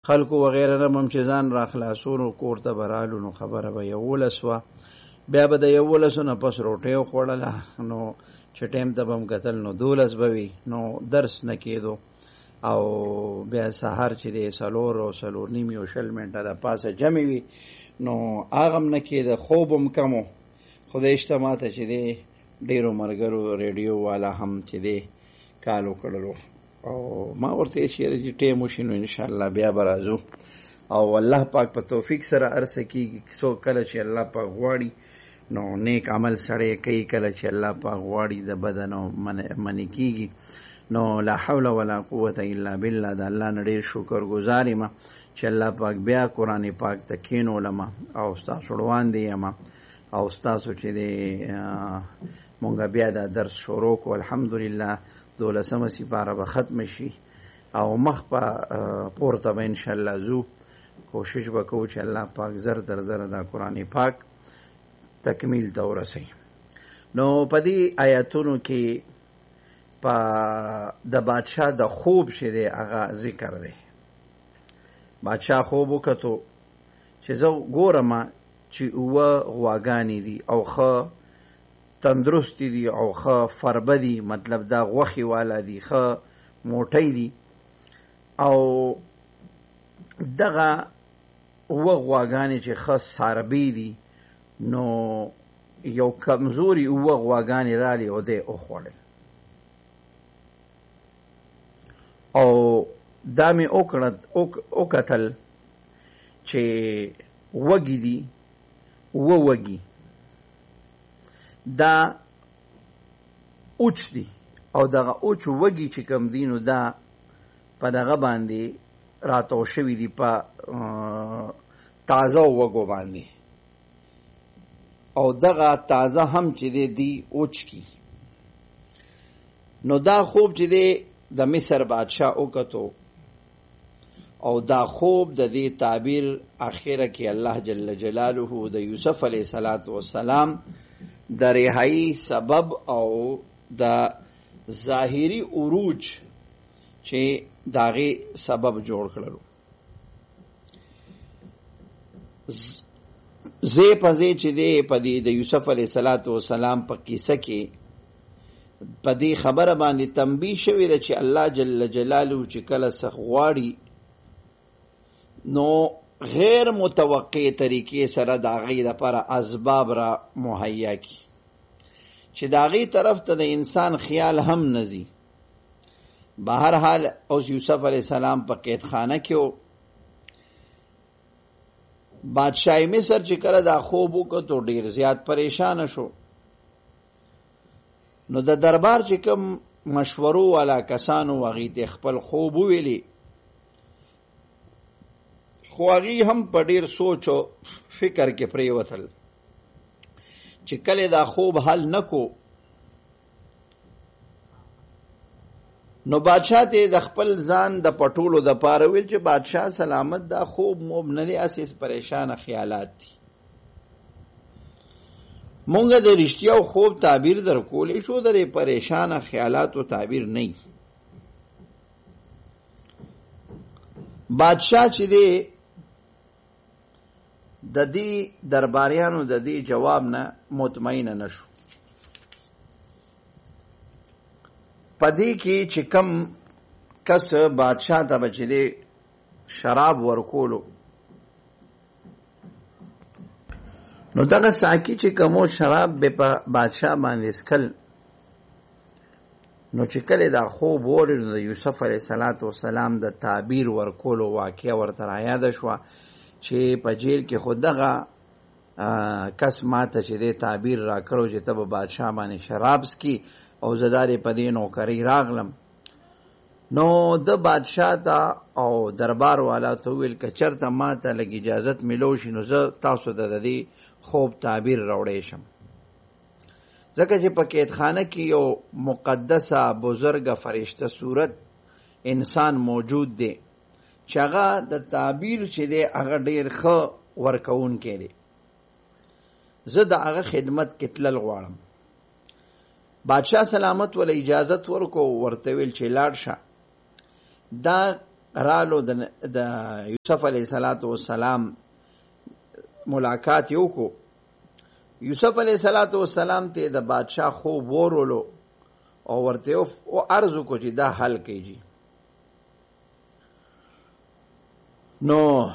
خلکو وغیره نه هم چې ځان را خلاصون کور ته به رالو نو خبره به 11 وه. بیا به د 11 نه پس روټۍ وخوړله نو چې ټایم ته به هم کتل نو 12 به وي نو درس نه کېدو او بیا سهار چې دی 4 او 4 نیم یو 20 منټه د پاسه جمع وي نو هغه هم نه کېده، خوب هم کم و. خدای شته ماته چې دی ډېرو ملګرو ریډیو والا هم چې دی کال وکړلو او ما ورته چېرې چې ټایم وشي نو انشاءالله بیا به راځو او الله پاک په توفیق سره هر څه کېږي. څوک کله چې الله پاک غواړي نو نیک عمل سړی کوي، کله چې الله پاک غواړي د بد نه منې کېږي. نو لا حول ولا قوة الا بالله. د الله نه ډېر شکر ګزار یم چې الله پاک بیا قرآن پاک ته کښېنولم او ستاسو وړاندې یم او ستاسو چې دی مونږ بیا دا درس شروع کړو. الحمدلله 12مه سپاره به ختم شي او مخ په پورته به انشاءالله ځو. کوشش به کوو چې الله پاک زر در زر دا قرآن پاک تکمیل ته ورسوي. نو په دې آیاتونو کې په د بادشاه د خوب چې دی هغه ذکر دی. بادشاه خوب وکتو چې زه ګورم چې 7 غواګانې دي او ښه تندرستی دي او ښه فربه دي، مطلب دا غوښې والا دي، ښه موټی دي او دغه 7 غواګانې چې ښه ساربې دي نو یو کمزوري 7 غواګانې رالی او دی وخوړل او دا مې وکتل چې وږي دي 7 وږي دا اوچ دي او دغه اوچ وږي چې کم دي نو دا په دغه باندې راتاو شوي دي په تازه وږو باندې او دغه تازه هم چې دی اوچ کی. نو دا خوب چې دی د مصر بادشاه وکتو او دا خوب د دې تعبیر اخره کې الله جل جلاله د یوسف علیه السلام د رهایی سبب او د ظاهری عروج چې داغه سبب جوړ کړلو. زی پزی چې دی په دې د یوسف علیه السلام په کیسه کې په دې خبره باندې تنبیه شوی ده چې الله جل جلاله چې کله څه غواړي نو غیر متوقع طریقې سره د هغې دپاره اسباب را مهیا کړي چې د هغې طرف ته د انسان خیال هم نه ځي. بهرحال اوس یوسف علیه السلام په قیدخانه کې و. بادشاہ مصر چې کله دا خوب وکتو ډېر زیات پریشانه شو. نو د دربار چې کوم مشورو والا کسانو هغې ته خپل خوب وویلي خو هغې هم په ډېر سوچ او فکر کې پرېوتل چې کله دا خوب حل نه کو نو بادشاہ ته د خپل ځان د پټولو د پاره ویل چې بادشاہ سلامت دا خوب موب نه دی، اساس پریشان خیالات دي. مونږ د رښتیا خوب تعبیر در کولې شو، د پریشان خیالات او تعبیر نه. بادشاہ چې دی د دې درباریانو د دې جواب نه مطمئن نشو. پدې کې چې کم کس بادشاہ ته بچې دی شراب ورکولو نو دغه ساقي چې کومو شراب به په بادشاہ باندې اسکل نو چې کله دا خوب وری نو د یوسف علیه السلام د تعبیر ورکولو واقعه ورته راياد شو چې په جیل کې خود دغه کس ماته چې دی تعبیر را کړو چې ته به بادشاہ باندې شراب سکي او زدارې په دې نوکرۍ راغلم. نو د بادشاہ ته او دربار والا ته ویل که چېرته ما ته لږ اجازت میلو شي نو زه تاسو ته د دې خوب تعبیر راوړی شم، ځکه چې په قیدخانه کې یو مقدسه بزرګه فرشته صورت انسان موجود دی چې هغه د تعبیر چې دی هغه ډېر ښه ورکوونکی دی. زه د هغه خدمت کې تلل غواړم. بادشاہ سلامت ول اجازت ورکو، ورته ویل چې لاړ شه. دا رالو د یوسف علیه السلام ملاقات یو کو. یوسف علیه السلام ته د بادشاہ خوب ورولو او ورته او عرض کو چې دا حل کیږي. نو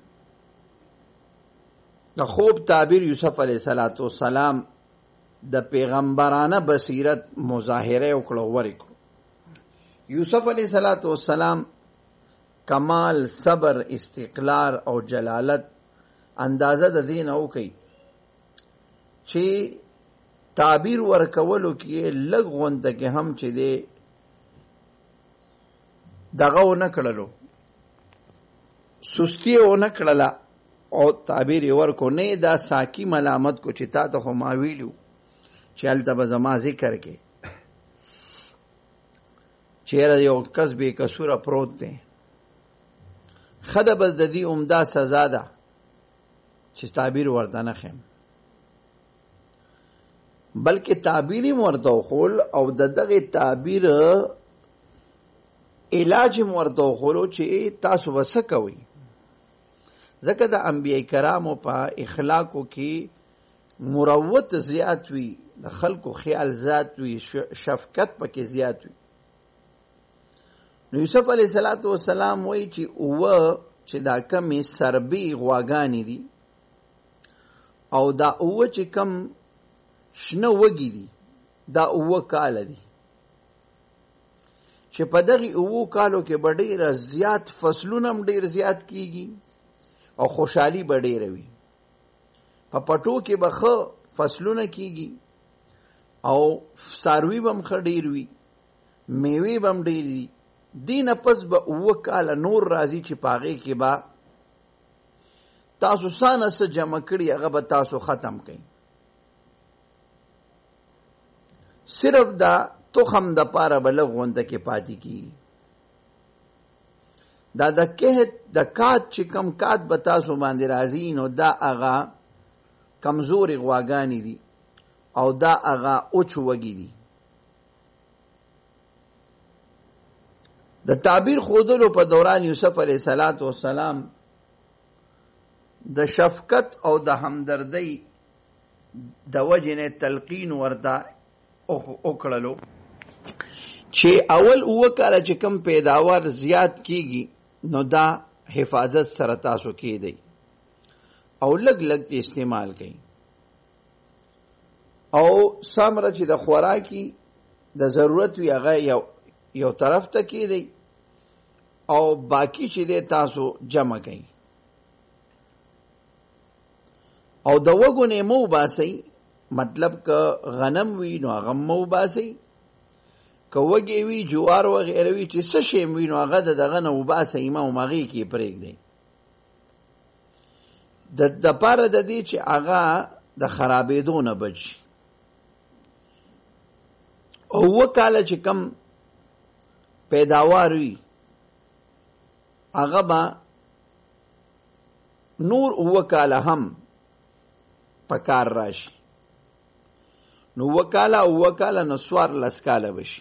د خوب تعبیر یوسف علیه السلام د پیغمبرانه بصیرت مظاهره وکړو ورکو. یوسف علیه السلام کمال صبر استقلال او جلالت اندازه د دین او کوي چې تعبیر ورکولو کې لږ غونډه کې هم چې دی دغه ونه کړلو سستی ونه کړله او تعبیر ورکو نه دا ساکی ملامت کو چې تا ته خو ما ویلو چې هلته به زما ذکر کې چیرې یو کس بې قصوره پروت دی خده بس د دې عمده سزا ده چې تعبیر ورته نه خیم بلکې تعبیری ورته خول او د دغه تعبیر علاج ورته خولو چې تاسو وسه کوي. ځکه د انبیای کرامو په اخلاقو کې مروت زیات وي د خلکو خیال ذات وي شفقت پکې زیات وي. نو یوسف علیه السلام وایي چې اوه چې دا کمې سربي غواګانې دي او دا اوه چې کم شنه وږي دي دا اوه کاله دي چې په دغه اوه کالو کې به ډېره زیات فصلونه هم ډېر زیات کیږي او خوشحالي به ډېره وي. په پټو کې به ښه فصلونه کیږي او څاروي به هم ښه ډېر وي میوې به هم ډېرې دي. دې نه پس به اوه کاله نور راځي چې په هغې کې به تاسو څانه څه جمع کړي هغه به تاسو ختم کړئ. صرف دا تخم د پاره به لږ غونډه کې پاتې کېږي. دا د کهت د کات چې کم کات به تاسو باندې راځي نو دا هغه کمزورې غواګانې دي او دا هغه اوچ وږي دي. د تعبیر خودلو په دوران یوسف علیه السلام د شفقت او د همدردۍ د وجې نه تلقین ورته وکړلو چې اول اوه کاله چې کم پیداوار زیات کیږي نو دا حفاظت سره تاسو کېدی او لږ لږ استعمال کوي او سمره چې د خوراکي د ضرورت وي هغه یو طرف ته کېدی او باقی چې دی تاسو جمع کوي او د وږو نه مو باسئ. مطلب که غنم وي نو هغه مو باسئ که وږی وي جوار وغیره وي چې څه شی وي نو هغه د دغه نه وباسئ ما هماغې کې پرېږدئ دپاره د دې چې هغه د خرابېدو نه بچ شي. اوه کاله چې کم پیداوار وي هغه به نور اوه کاله هم پکار راشي نو اوه کاله نو 14 کاله بشي.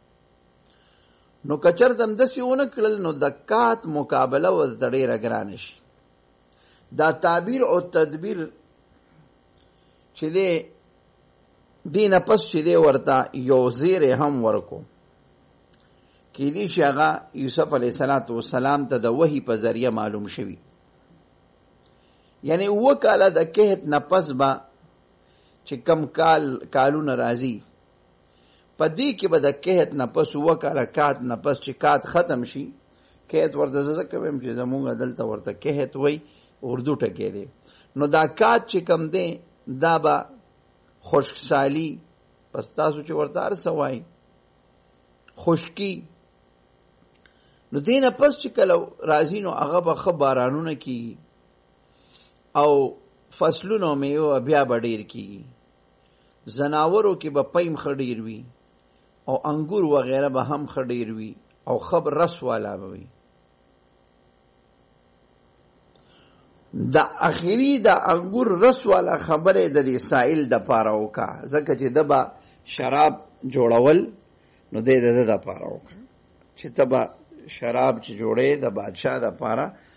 نو که چېرته همداسې ونه کړل نو د کات مقابله ورته ډېره ګرانه شي. دا تعبیر او تدبیر چې دی دې نه پس چې دی ورته یو زیری هم ورکو کېدای شي هغه یوسف علیه السلام ته د وحي په ذریعه معلوم شوي. یعنی اوه کاله د کهت نه پس به چې کم کالونه راځي په دې کې به د کهت نه پس اوه کاله کات نه پس چې کات ختم شي کهت ورته زه ځکه وایم چې زمونږ دلته ورته کهت وایي اردو ټکی دی نو دا کات چې کم دی دا به خشکسالي پس تاسو چې ورته هر څه وایي خشکي نو دې نه پس چې کله راځي نو هغه به ښه بارانونه کېږي او فصلونو میوه بیا به ډېر کېږي. زناورو کې به پیم ښه ډېر وي او انګور وغیره به هم ښه ډېر وي او ښه رس والا به وي. د اخري د انګور رس والا خبره د دې سائل د پاره وکړه ځکه چې د به شراب جوړول نو د پاره وکړه چې ته به شراب چې جوړې د بادشاه د پاره